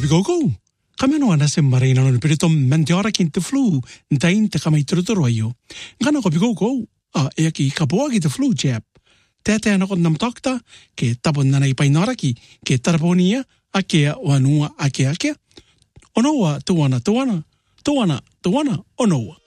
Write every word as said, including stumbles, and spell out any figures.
kopi koukou. Kame no ana se marina no pere tom mantiora kin te flu, ntain te kamai turuturu aio. Ngana kopi koukou, a e aki kapoa ki te flu jab. Tete ana ko nam takta, ke tapon nana i painaraki, ke taraponia, a kea o anua a kea kea. Onoa tuana tuana, tuana tuana onoa.